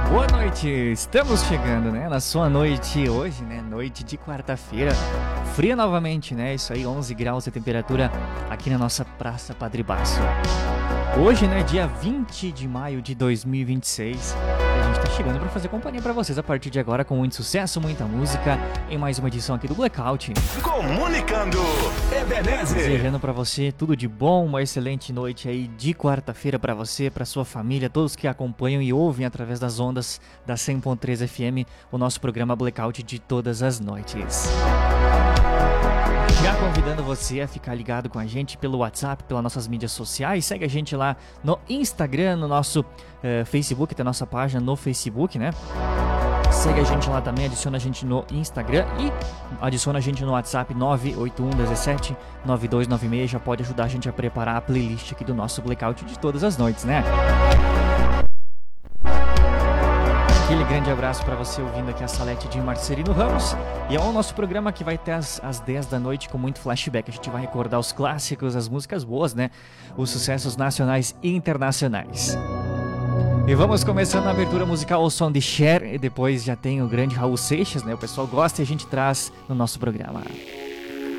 Boa noite, estamos chegando, né, na sua noite hoje, né, noite de quarta-feira, fria novamente, né, isso aí, 11 graus de temperatura aqui na nossa Praça Padre Basso. Hoje, né, dia 20 de maio de 2026, a gente tá chegando pra fazer companhia pra vocês a partir de agora com muito sucesso, muita música, em mais uma edição aqui do Blackout. Comunicando, Ebenezer. Desejando pra você tudo de bom, uma excelente noite aí de quarta-feira pra você, pra sua família, todos que acompanham e ouvem através das ondas da 100.3 FM, o nosso programa Blackout de todas as noites. Já convidando você a ficar ligado com a gente pelo WhatsApp, pelas nossas mídias sociais. Segue a gente lá no Instagram, no nosso Facebook, tem a nossa página no Facebook, né? Segue a gente lá também, adiciona a gente no Instagram e adiciona a gente no WhatsApp 981179296. Já pode ajudar a gente a preparar a playlist aqui do nosso Blackout de todas as noites, né? Aquele grande abraço para você ouvindo aqui a Salete de Marcelino Ramos. E é o nosso programa que vai ter às 10 da noite com muito flashback. A gente vai recordar os clássicos, as músicas boas, né? Os sucessos nacionais e internacionais. E vamos começando a abertura musical ao som de Cher. E depois já tem o grande Raul Seixas, né? O pessoal gosta e a gente traz no nosso programa.